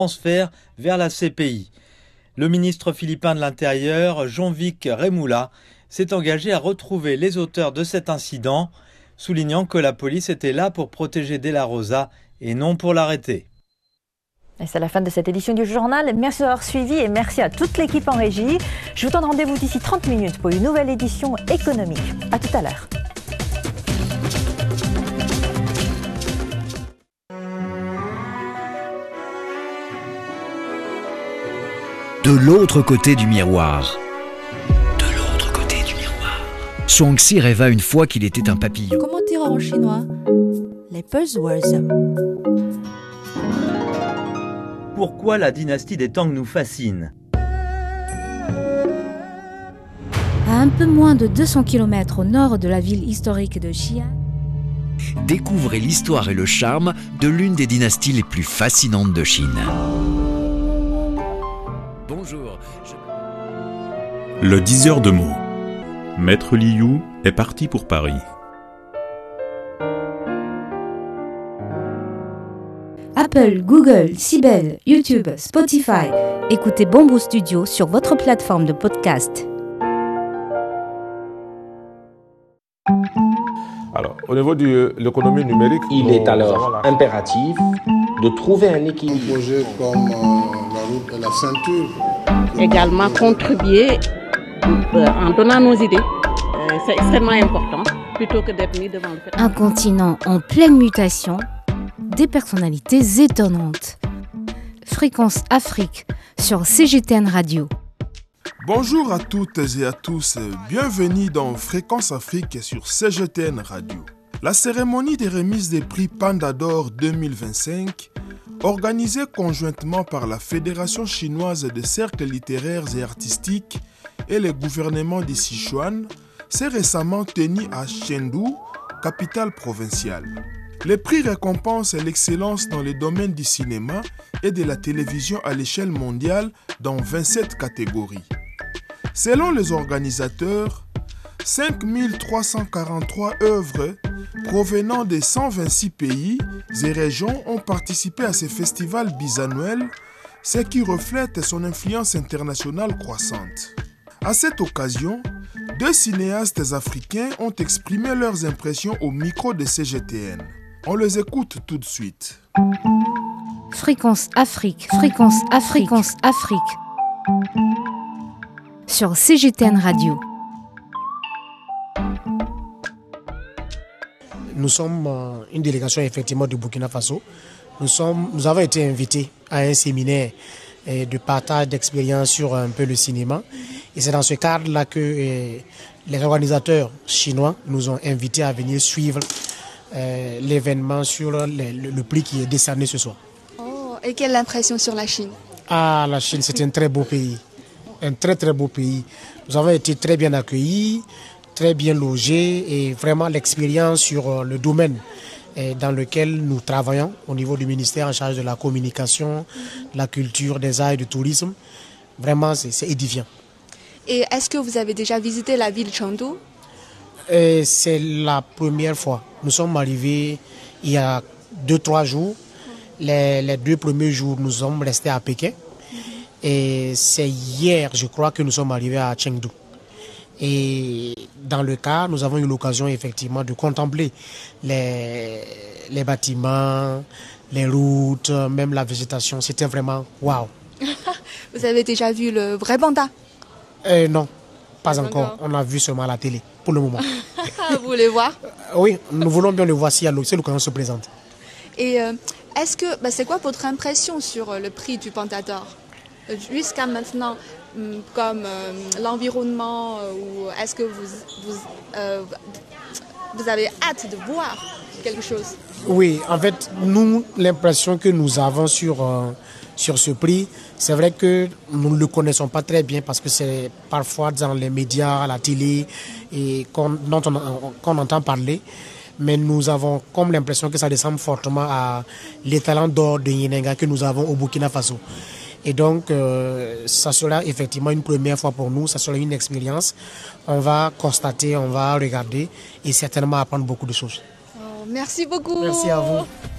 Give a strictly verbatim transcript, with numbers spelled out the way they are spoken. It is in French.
transfert vers la C P I. Le ministre philippin de l'Intérieur, Jean-Vic Remulla, s'est engagé à retrouver les auteurs de cet incident, soulignant que la police était là pour protéger De La Rosa et non pour l'arrêter. Et c'est la fin de cette édition du journal. Merci d'avoir suivi et merci à toute l'équipe en régie. Je vous donne rendez-vous d'ici trente minutes pour une nouvelle édition économique. À tout à l'heure. De l'autre côté du miroir. De l'autre côté du miroir. Shuangxi rêva une fois qu'il était un papillon. Comment dire en chinois? Les buzzwords. Pourquoi la dynastie des Tang nous fascine? À un peu moins de deux cents kilomètres au nord de la ville historique de Xi'an. Découvrez l'histoire et le charme de l'une des dynasties les plus fascinantes de Chine. Bonjour. Je... Le diseur de mots. Maître Liu est parti pour Paris. Apple, Google, Sibel, YouTube, Spotify. Écoutez Bamboo Studio sur votre plateforme de podcast. Alors, au niveau de l'économie numérique, il est alors impératif de trouver un équilibre. Un projet comme euh, la route de la ceinture. Également contribuer euh, en donnant nos idées. Euh, c'est extrêmement important, plutôt que d'être mis devant le fait. Un continent en pleine mutation, des personnalités étonnantes. Fréquence Afrique sur C G T N Radio. Bonjour à toutes et à tous, bienvenue dans Fréquence Afrique sur C G T N Radio. La cérémonie des remises des prix Panda d'Or deux mille vingt-cinq, organisée conjointement par la Fédération chinoise des cercles littéraires et artistiques et le gouvernement de Sichuan, s'est récemment tenue à Chengdu, capitale provinciale. Les prix récompensent l'excellence dans le domaine du cinéma et de la télévision à l'échelle mondiale dans vingt-sept catégories. Selon les organisateurs, cinq mille trois cent quarante-trois œuvres provenant de cent vingt-six pays et régions ont participé à ce festival bisannuel, ce qui reflète son influence internationale croissante. À cette occasion, deux cinéastes africains ont exprimé leurs impressions au micro de C G T N. On les écoute tout de suite. Fréquence Afrique, Fréquence Afrique, Fréquence Afrique. Sur C G T N Radio. Nous sommes une délégation effectivement du Burkina Faso. Nous, sommes, nous avons été invités à un séminaire de partage d'expériences sur un peu le cinéma. Et c'est dans ce cadre-là que les organisateurs chinois nous ont invités à venir suivre Euh, l'événement sur le, le, le prix qui est décerné ce soir. Oh, et quelle impression sur la Chine? Ah, la Chine, c'est un très beau pays. Un très très beau pays. Nous avons été très bien accueillis, très bien logés et vraiment l'expérience sur le domaine dans lequel nous travaillons au niveau du ministère en charge de la communication, de la culture, des arts et du tourisme. Vraiment, c'est, c'est édifiant. Et est-ce que vous avez déjà visité la ville de Chengdu? Et c'est la première fois. Nous sommes arrivés il y a deux, trois jours. Les, les deux premiers jours, nous sommes restés à Pékin. Et c'est hier, je crois, que nous sommes arrivés à Chengdu. Et dans le cas, nous avons eu l'occasion effectivement de contempler les, les bâtiments, les routes, même la végétation. C'était vraiment waouh. Vous avez déjà vu le vrai panda? euh, Non, pas encore. On a vu seulement à la télé, pour le moment. Vous voulez voir? Oui, nous voulons bien le voir si l'occasion se présente. Et euh, est-ce que, bah, c'est quoi votre impression sur le prix du Panda d'Or jusqu'à maintenant, comme euh, l'environnement, euh, ou est-ce que vous, vous, euh, vous avez hâte de voir quelque chose? Oui, en fait, nous, l'impression que nous avons sur, euh, sur ce prix, c'est vrai que nous ne le connaissons pas très bien parce que c'est parfois dans les médias, à la télé, et qu'on, dont on, qu'on entend parler. Mais nous avons comme l'impression que ça ressemble fortement à l'étalon d'or de Yenenga que nous avons au Burkina Faso. Et donc, euh, ça sera effectivement une première fois pour nous, ça sera une expérience. On va constater, on va regarder et certainement apprendre beaucoup de choses. Oh, merci beaucoup. Merci à vous.